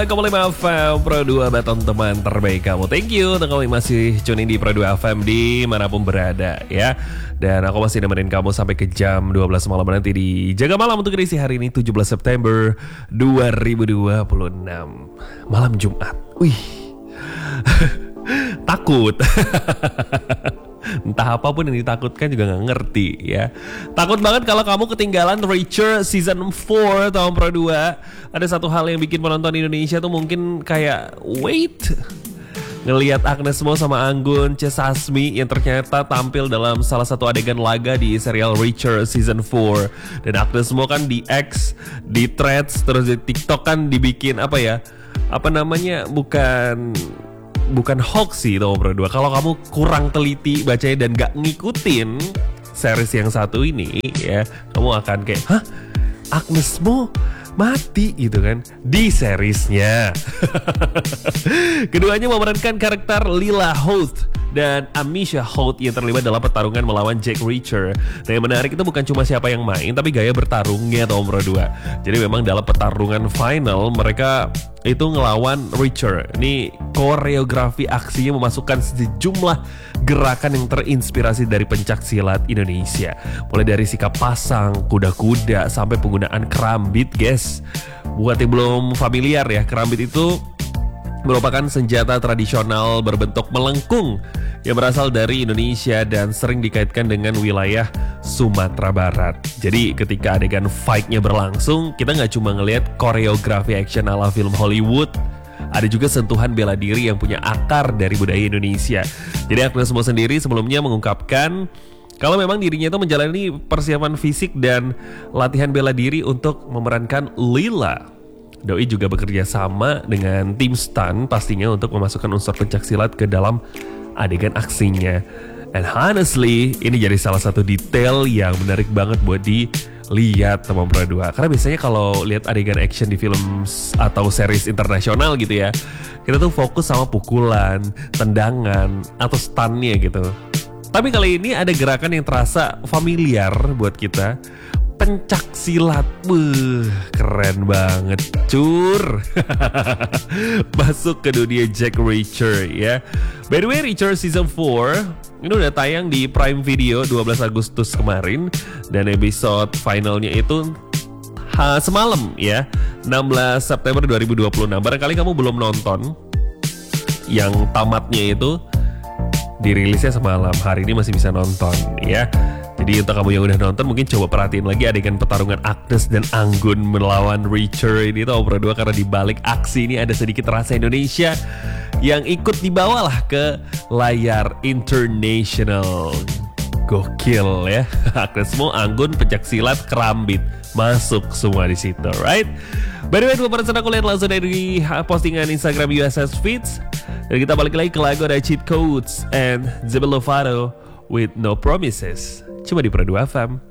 Kembali FM Pro 2 Baton teman terbaik kamu. Thank you untuk kalian masih tune in di Pro 2 FM di manapun berada ya. Dan aku masih nemenin kamu sampai ke jam 12 malam nanti di Jaga Malam untuk edisi hari ini 17 September 2026. Malam Jumat. Wih. Takut. Entah apapun yang ditakutkan juga gak ngerti ya. Takut banget kalau kamu ketinggalan Reacher Season 4 tahun Pro 2. Ada satu hal yang bikin penonton Indonesia tuh mungkin kayak wait, ngelihat Agnes Mo sama Anggun C. Sasmi yang ternyata tampil dalam salah satu adegan laga di serial Reacher Season 4. Dan Agnes Mo kan di X, di Threads, terus di TikTok kan dibikin apa ya, apa namanya, bukan hoax sih Pro 2. Kalau kamu kurang teliti bacanya dan gak ngikutin series yang satu ini ya, kamu akan kayak, hah? Agnes Mo mati gitu kan di seriesnya. Keduanya memerankan karakter Lila Holt dan Amisha Holt yang terlibat dalam pertarungan melawan Jack Reacher. Dan yang menarik itu bukan cuma siapa yang main, tapi gaya bertarungnya Pro 2. Jadi memang dalam pertarungan final mereka itu ngelawan Reacher. Ini koreografi aksinya memasukkan sejumlah gerakan yang terinspirasi dari pencak silat Indonesia. Mulai dari sikap pasang, kuda-kuda, sampai penggunaan kerambit, guys. Buat yang belum familiar ya, kerambit itu merupakan senjata tradisional berbentuk melengkung yang berasal dari Indonesia dan sering dikaitkan dengan wilayah Sumatera Barat. Jadi ketika adegan fight-nya berlangsung, kita nggak cuma ngelihat koreografi action ala film Hollywood, ada juga sentuhan bela diri yang punya akar dari budaya Indonesia. Jadi Agnes Mo sendiri sebelumnya mengungkapkan kalau memang dirinya itu menjalani persiapan fisik dan latihan bela diri untuk memerankan Lila. Doi juga bekerja sama dengan tim stunt pastinya untuk memasukkan unsur pencaksilat ke dalam adegan aksinya. And honestly, ini jadi salah satu detail yang menarik banget buat dilihat teman Pro 2. Karena biasanya kalau lihat adegan action di film atau series internasional gitu ya, kita tuh fokus sama pukulan, tendangan, atau stunnya gitu. Tapi kali ini ada gerakan yang terasa familiar buat kita. Pencak silat, keren banget, cur. Masuk ke dunia Jack Reacher ya. By the way, Reacher Season 4 ini udah tayang di Prime Video 12 Agustus kemarin. Dan episode finalnya itu semalam ya, 16 September 2026. Barangkali kamu belum nonton, yang tamatnya itu dirilisnya semalam, hari ini masih bisa nonton ya. Jadi untuk kamu yang udah nonton, mungkin coba perhatiin lagi adegan pertarungan Agnes dan Anggun melawan Reacher ini tuh Pro 2, karena di balik aksi ini ada sedikit rasa Indonesia yang ikut dibawa lah ke layar international. Gokil ya. Agnes Mo, Anggun, pencak silat, kerambit, masuk semua di situ, right? By the way, 2 persen aku lihat langsung dari postingan Instagram USS Feeds. Dan kita balik lagi ke lagu ada Cheat Codes and Demi Lovato with No Promises. Cuma di Pro 2 FM.